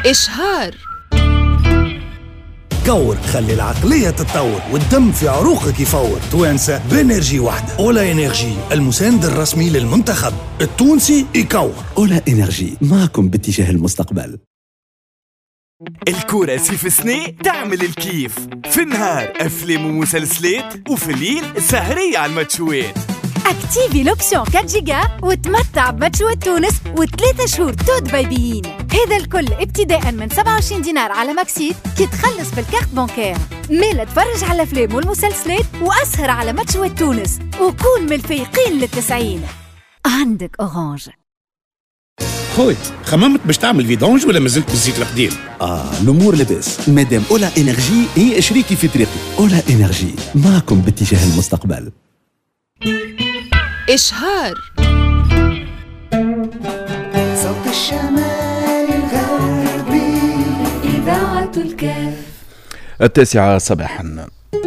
إشهار. كور، خلي العقلية تتطور والدم في عروقك يفور. توانسة بإنرجي واحدة. أولا إنرجي، المساند الرسمي للمنتخب التونسي يكور. أولا إنرجي، معكم باتجاه المستقبل. الكورة في سنة تعمل الكيف، في النهار أفلام ومسلسلات، وفي الليل سهرية على الماتشوات. اكتيفي لوبسيون 4 جيجا وتمتع بماتشوات تونس و3 شهور تود بايبيين. هذا الكل ابتداء من 27 دينار على ماكسيت كي تخلص بالكارت بانكير. ميلا تفرج على الافلام والمسلسلات واسهر على ماتشوات تونس وكون من الفايقين لل90. عندك اورانج. خوي، خممت باش تعمل فيدونج ولا مازلت بالزيت القديم؟ الأمور لاباس، مادام أولا إنرجي هي شريكي في طريقي. أولا إنرجي، معكم باتجاه المستقبل. إشهار. صوت الشمال الغربي، إذاعة الكاف. 9 صباحا.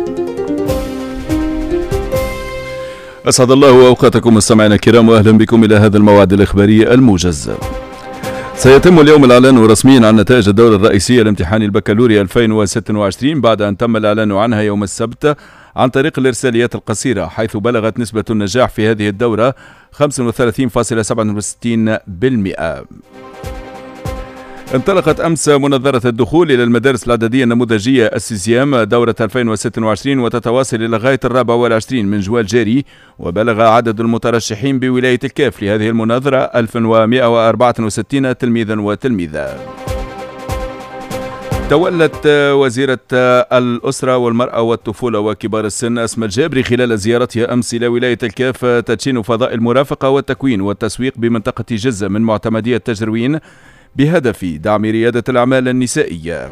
أسعد الله أوقاتكم مستمعينا الكرام، وأهلا بكم إلى هذا الموعد الإخباري الموجز. سيتم اليوم الإعلان رسميا عن نتائج الدورة الرئيسية لامتحان البكالوريا 2026 بعد أن تم الإعلان عنها يوم السبت عن طريق الإرساليات القصيرة، حيث بلغت نسبة النجاح في هذه الدورة 35.67%. انطلقت أمس منظرة الدخول إلى المدارس الإعدادية النموذجية السيزيام دورة 2026 وتتواصل إلى غاية 24 من جوال جاري، وبلغ عدد المترشحين بولاية الكاف لهذه المناظرة 1164 تلميذا وتلميذة. تولت وزيرة الأسرة والمرأة والطفولة وكبار السن أسماء الجابري خلال زيارتها أمس إلى ولاية الكاف تدشين فضاء المرافقة والتكوين والتسويق بمنطقة جزة من معتمدية تجروين بهدف دعم ريادة الأعمال النسائية.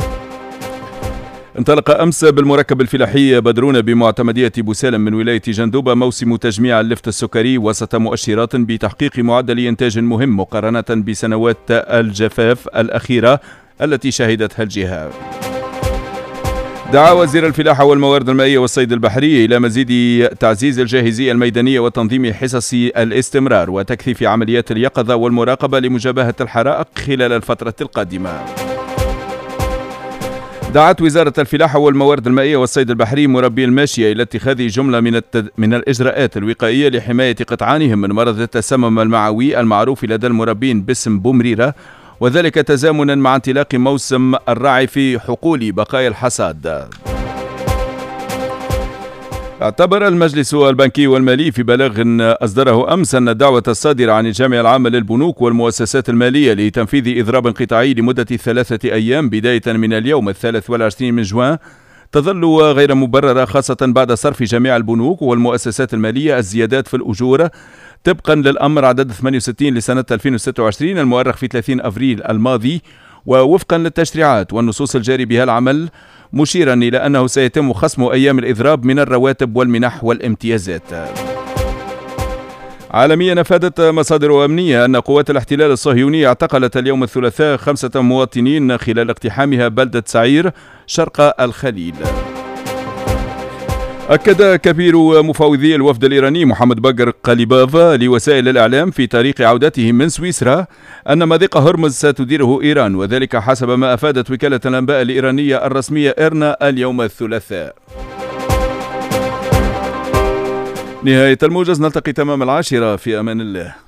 انطلق أمس بالمركب الفلاحي بدرون بمعتمدية بوسالم من ولاية جندوبة موسم تجميع اللفت السكري وسط مؤشرات بتحقيق معدل إنتاج مهم مقارنة بسنوات الجفاف الأخيرة التي شهدتها الجهة. دعا وزير الفلاحة والموارد المائية والصيد البحري إلى مزيد تعزيز الجاهزية الميدانية وتنظيم حصص الاستمرار وتكثيف عمليات اليقظة والمراقبة لمجابهة الحرائق خلال الفترة القادمة. دعت وزارة الفلاحة والموارد المائية والصيد البحري مربي الماشية إلى اتخاذ جملة من الإجراءات الوقائية لحماية قطعانهم من مرض التسمم المعوي المعروف لدى المربين باسم بومريرة، وذلك تزامنا مع انطلاق موسم الرعي في حقول بقايا الحصاد. اعتبر المجلس البنكي والمالي في بلاغ أصدره أمس أن الدعوة الصادرة عن الجامعة العامة للبنوك والمؤسسات المالية لتنفيذ إضراب قطاعي لمدة 3 أيام بداية من اليوم 23 من جوان تظل غير مبررة، خاصة بعد صرف جميع البنوك والمؤسسات المالية الزيادات في الأجور طبقا للأمر عدد 68 لسنة 2026 المؤرخ في 30 أفريل الماضي ووفقا للتشريعات والنصوص الجاري بها العمل، مشيرا إلى أنه سيتم خصم أيام الإضراب من الرواتب والمنح والامتيازات. عالميا أفادت مصادر أمنية أن قوات الاحتلال الصهيوني اعتقلت اليوم الثلاثاء 5 مواطنين خلال اقتحامها بلدة سعير شرق الخليل. أكد كبير مفوضي الوفد الإيراني محمد باقر قليباف لوسائل الإعلام في طريق عودته من سويسرا أن مضيق هرمز ستديره إيران، وذلك حسب ما أفادت وكالة الأنباء الإيرانية الرسمية إيرنا اليوم الثلاثاء. نهاية الموجز، نلتقي تمام 10 في أمان الله.